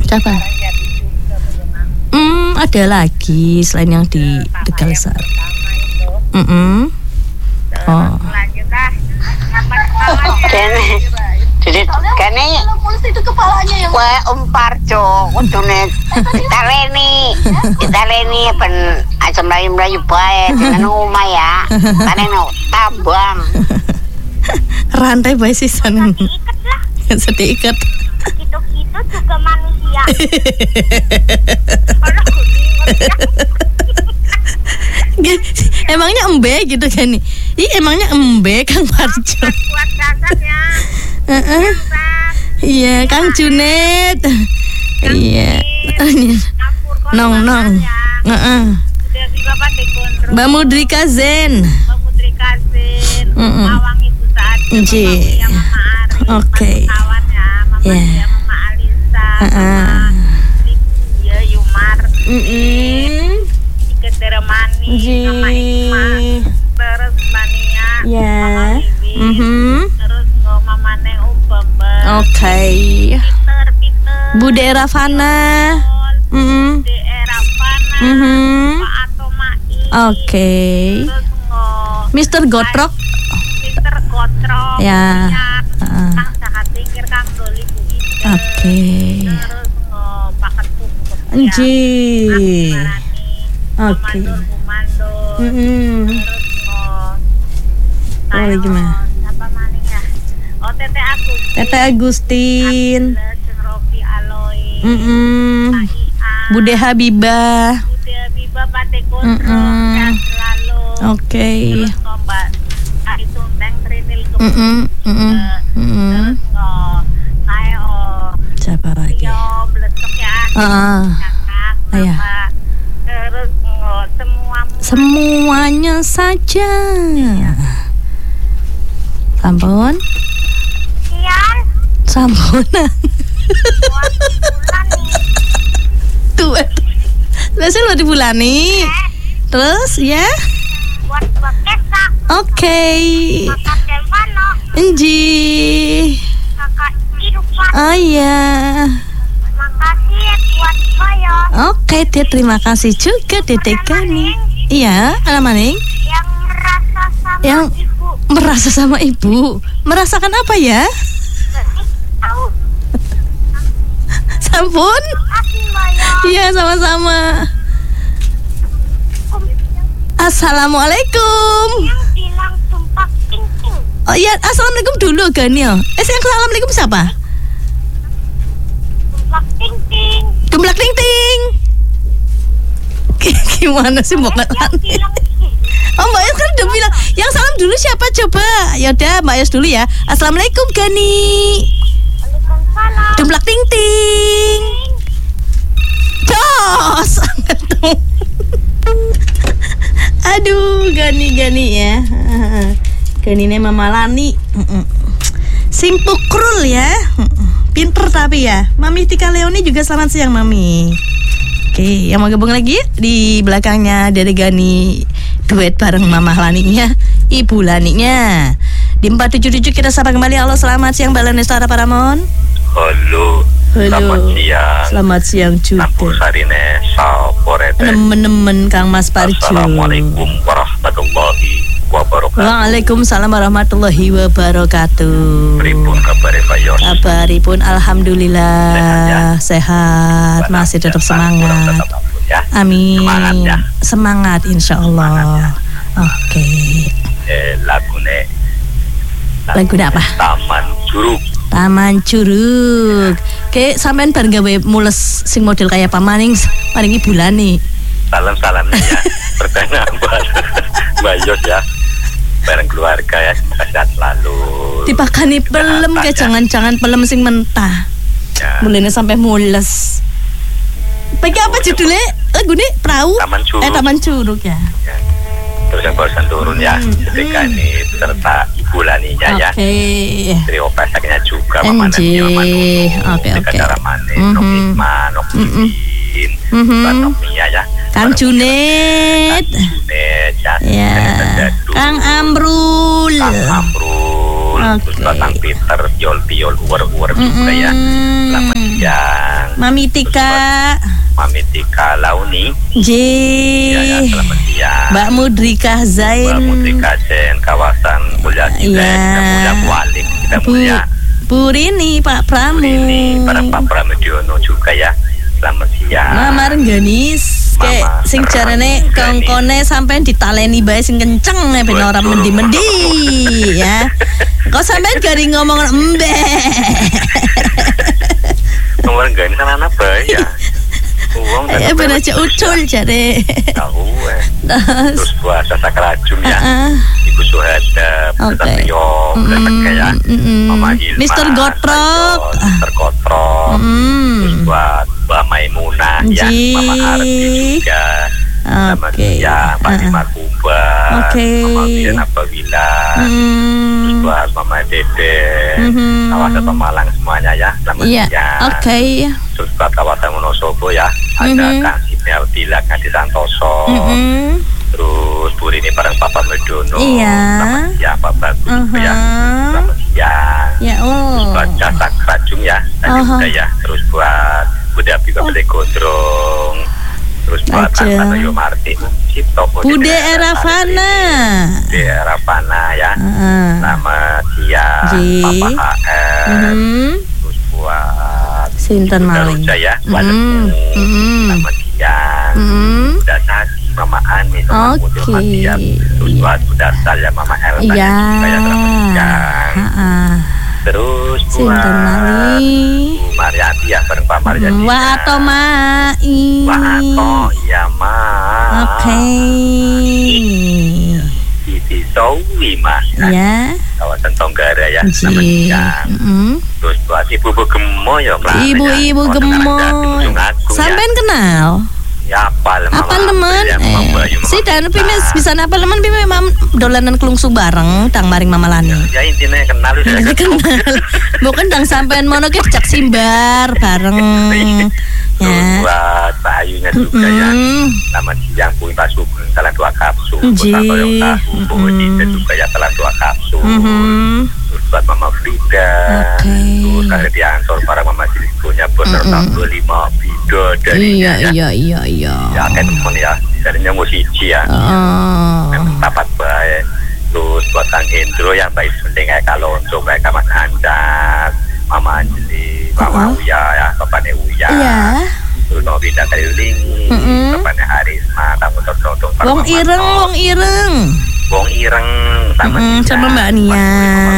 Siapa? Ada lagi selain yang di Tegalsari. Oh. Lanjut ah. Jadi kene itu kepalanya yang Parjo kudune ditaleni ben asam mlayu bae dengan omah ya. Karena tambang. Rantai bae sisan. Sedih ikat. Gitu-gitu juga manusia. Emangnya embe gitu kan nih? Emangnya embe Kang Parjo. Buat dasarnya. Iya, Kang Junet. Iya. Nong. Mbak Mudrika Zen. Mawang itu saat yang Mama Ari. Oke. Kawannya Mama Alisa. Ya Yumar. Keteremani Mama Ikma. Terus Mania. Ya. Terus Mama Neng Umpember. Oke. Peter. Bu Daerah Fana. Daerah Fana. Pak Atomai. Oke. Terus Mr. Gotrok. Mr. Gotrok. Ya. Kang Jahat Tingkir Kang Doli Bu Ida. Oke. Terus paket pupuk. Oke. Mandor Bu Mandor. Terus Oh, gimana? Siapa maning ya? Oh, Tete Agustin. Rofi Aloy. Bude Habibah. Bude Habibah Pate Gondrong. Sehat selalu. Oke. Terus Mbak Ari Tunteng Trinil Terus ayo siapa lagi? Yo blesok ya. Ayah. Terus Semuanya saja. Sampun. Kian. Sampunan. Buat bulan nih. Tuh. Biasanya lo di bulan nih. Terus ya. Buat kesak. Oke. Kakak Delvano. Enji. Kakak Irfan. Oh iya. Makasih ya buat saya. Oke, dia terima kasih juga Dedek Gani. Iya, ada maning. Yang merasa sama Yang ibu. merasa sama ibu. Merasakan apa ya? Tahu. Sampun? Makasih Mbak ya. Iya, sama-sama. Assalamualaikum. Yang bilang tumpak ting-ting. Oh iya, assalamualaikum dulu Gani. Yang assalamualaikum siapa? Tumpak ting-ting. Gemblak ting-ting. Gimana sih Mbak Yang Lan? bilang Oh Mbak Yos kan udah bilang. Yang salam dulu siapa coba? Yaudah Mbak Yos dulu ya. Assalamualaikum Gani. Waalaikumsalam. Gemblak ting-ting. Dos. Aduh, Gani ya. Gani ini Mama Lani. Simpukrul ya. Pinter tapi ya. Mami Tika Leoni juga selamat siang Mami. Oke, yang mau gabung lagi di belakangnya Dede Gani duet bareng Mama Laninya, Ibu Laninya. Di 477 kita sapa kembali. Halo, selamat siang Mbak Lanestara Paramon. Halo. Selamat siang. Selamat siang juga. Nampur sarine saporete. Nemen-nemen Kang Mas Parjo. Assalamualaikum warahmatullahi wabarakatuh. Waalaikumsalam warahmatullahi wabarakatuh. Pripun kabare Pak Yos? Kabaripun alhamdulillah sehat, Benar, masih tetap ya, semangat. ya. Amin. Semangat ya. Semangat insyaallah. Oke. Lagu apa? Taman Curug. Kayak sampean bar gawe mules sing model kayak pamaning paling bulan nih. Salam-salamnya ya. Pertanyaan Mbak Yos ya. Bareng keluarga ya, semoga sehat selalu. Dipakani pelem ke jangan-jangan pelem sing mentah. Ya. Mulanya sampai mules. Bagi apa judulnya? Lagu nih perahu. Taman Curug ya. Ya. Terus yang barusan turun ya, ketika ini serta Ibu Laninya ya. Trio pasaknya juga Mama Nani, Mama Nunu, Deka Daramane, Nok Hikmah, Nok Idin, Mbak Nokmia ya. Kang Junet ya. Kang Amrul, terus Kang Peter, Piol uwer juga ya. Selamat siang. Mami Tika Launi. Ya, selamat siang. Mbak Mudrika Zain. Kawasan Mulia Mulia Kualim. Kita mulia. Bu Rini, Pak Pramu. Pak Pramudiono juga ya. Selamat siang. Mama Rengganis. Kayak sing jarane kongkone sampean ditaleni bae sing kenceng ben ora mendi-mendi ya. Kok sampean garing ngomong embe. Ngomong Rengganis kan anak bae ya. Uang ben aja ucul jare. Tahu terus puasa sakrajum ya. Ibu Suhada, Satrio, kayak Mama Hilma, Mr. Gotrok. Terus buat Mbak Maimunah ya, Mama Arti juga. Selamat siang, Pak Dimar Kuba, Mama Bian Abawila, terus buat Mama Dede, kawasan Pemalang semuanya ya. Selamat siang. Terus buat kawasan Wonosobo ya, ada Kang Siti Aldila, Kang Santoso. Terus Bu Rini bareng Papa Medono. Selamat siang Pak Bagus ya. Selamat siang. Terus buat Jasa Kerajung ya, juga ya. Terus buat Buda Bika Bede Gondrong. Terus buat Anak Yo Martin Cipto Bude Eravana ya. Selamat siang Papa HR. Terus buat Sinten Maling ya. Selamat siang. Udah Sasi Mama Ani sama Putri Matian. Terus buat Buddha Salya Mama Elsa juga selamat siang. Terus buat Bu Mariati ya bareng Pak Mariati. Wato Mai. Wato iya Ma. Siti Sowi Ma. Ya. Kawasan Tonggara ya. Selamat siang. Terus buat Ibu Gemo ya. Ibu Gemo. Sampean kenal? Ya apal teman si dan pimes bisa apal teman pimes dolanan kelungsu bareng tang maring Mama Lani ya intinya kenal udah kenal bukan tang sampean mono ke cak simbar bareng ya buat Pak Ayunya juga ya selamat siang Bu Pak Sugeng salah 2 kapsul Satoyo tahu Bu Dita juga ya salah 2 kapsul terus buat Mama Frida terus kali di Ansor para Mama Jilikonya bener 25 video dari iya ya kan temen ya jadinya musisi ya tapat baik terus buat Kang Hendro ya baik penting kayak kalau untuk kayak Mas Andat Mama Anjeli Mama Uya ya Bapaknya Uya terus mau pindah dari Lingi Bapaknya Harisma tamu tertotong Wong Ireng sama Mbak Nia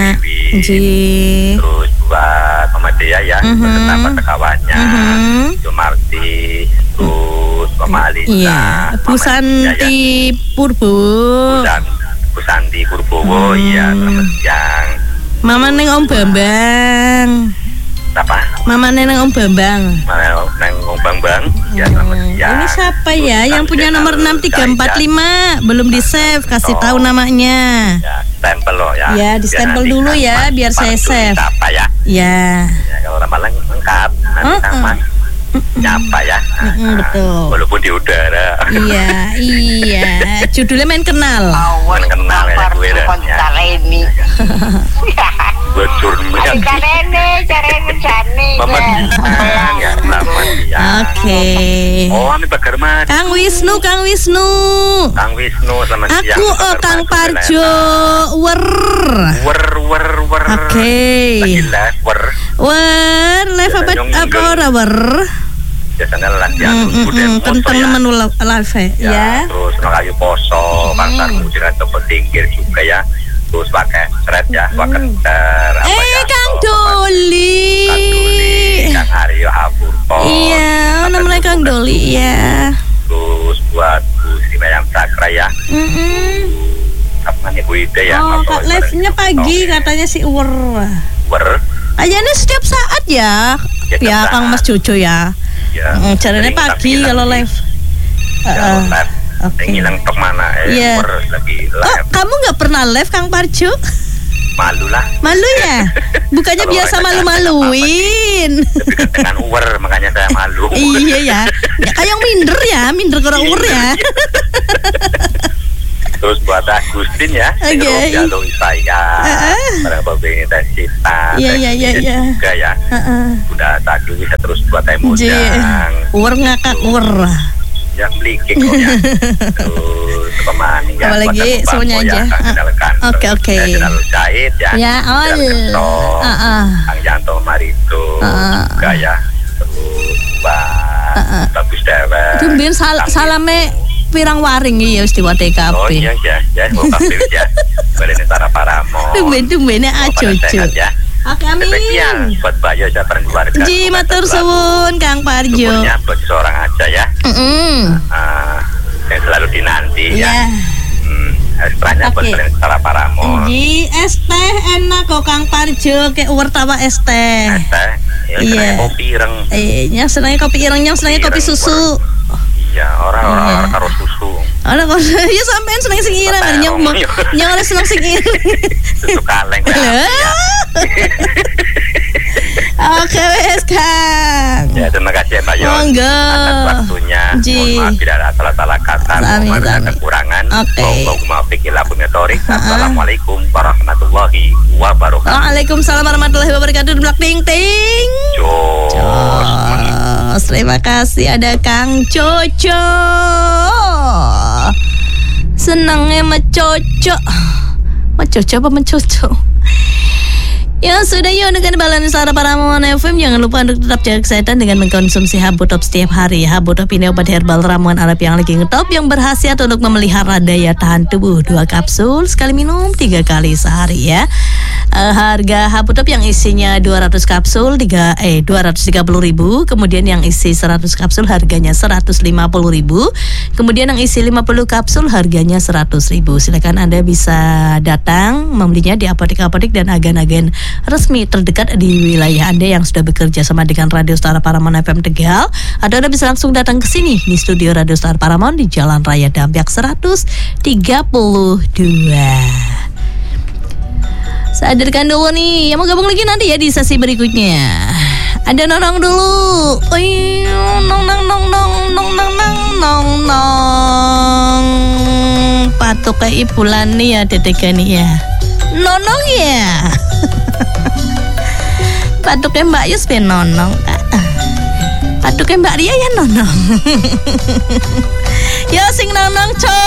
terus buat Mama Dea ya bersama kawannya Jumarti terus Mama Alisa Bu Santi Purbowo ya selamat siang Mama Neng Om Bambang apa? Mama Neng Om Bambang ya selamat siang ini siapa ya yang punya nomor 6345 belum di save kasih tahu namanya ya stempel loh ya ya di stempel dulu ya biar saya save apa ya kalau ramalan lengkap nanti sama nyapa ya betul walaupun di udara iya judulnya main kenal ya gue ini bocor carene Mama ya selamat ya ini Bakar Mas Kang Wisnu selamat siang aku Kang Parjo wer live apa ora wer biasanya latihan kentang temen live ya terus kayu poso pasar mujiran toko tingkir juga ya terus pakai seret ya pakai Kang Doli Kang Aryo Hapurto iya namanya Kang Doli ya terus buat Bu Sri Mayam Sakra ya apa nih Bu Ida ya live-nya pagi katanya si wer ayahnya setiap saat ya Kang Mas Jojo ya caranya pagi kalau live ngilang kemana lagi live kamu nggak pernah live Kang Parjo malu ya bukannya biasa malu-maluin dengan uwer makanya saya malu iya ya kayak minder kalau uwer ya Terus buat Agustin ya, Oke. jalur saya, para pembeli intensitas, Iya. juga ya. Udah tadi bisa terus buat emudang. Ngakak Yang beliking kok ya. Terus pemani ya. Apalagi semuanya aja. Oke. Lalu Jahit ya. Ya, Kang Janto Marito juga ya. Terus Bagus Dewa. Tumben salame pirang waring iya wis diwate kabeh. Oh iya ya, mau kabeh ya. Balene para paramo. Tumben-tumbene ajojo. Ya. Oke, amin. Spesial buat Bayo ya bareng keluarga. Ji matur suwun Kang Parjo. Syukurnya buat seorang aja ya. Yang selalu dinanti ya. Espranya buat kalian para paramo. Ji es teh enak kok Kang Parjo kayak wertawa es teh. Es teh. Iya. Kopi ireng. Yang senangnya kopi ireng, yang senangnya kopi susu. Iya, orang karo susu. Ana kok ya sampean seneng sing ireng, yang ora seneng sing ireng. Susu kaleng ya. Oke wes Kang. Ya terima kasih ya Pak Yon atas waktunya. Mohon maaf tidak ada salah-salah kata, mohon ada kekurangan. Allahumma fikillah bumetorik. Assalamualaikum warahmatullahi wabarakatuh. Waalaikumsalam warahmatullahi wabarakatuh. Blak ting ting. Jos. Terima kasih ada Kang Coco. Senangnya mencocok. Mencocok apa mencocok? Ya sudah yuk dengan Balani Suara Paramongan FM. Jangan lupa untuk tetap jaga kesehatan dengan mengkonsumsi Habotop setiap hari. Habotop ini obat herbal ramuan Arab yang lagi ngetop, yang berkhasiat untuk memelihara daya tahan tubuh. 2 kapsul sekali minum 3 kali sehari ya. Harga Habotop yang isinya 200 kapsul 230.000. Kemudian yang isi 100 kapsul harganya 150.000. Kemudian yang isi 50 kapsul harganya 100.000. Silakan Anda bisa datang membelinya di apotek-apotek dan agen-agen resmi terdekat di wilayah Anda yang sudah bekerja sama dengan Radio Suara Paramongan FM Tegal, atau Anda bisa langsung datang ke sini di studio Radio Suara Paramongan di Jalan Raya Dampyak 132. Saya hadirkan dulu nih yang mau gabung lagi nanti ya di sesi berikutnya. Ada nonong dulu. Nong. Patok kayak bulan nih ya Dedek nih ya. Nonong ya. Patuknya Mbak Yus ben nonong. Patuknya Mbak Ria ya nonong. Ya sing nonong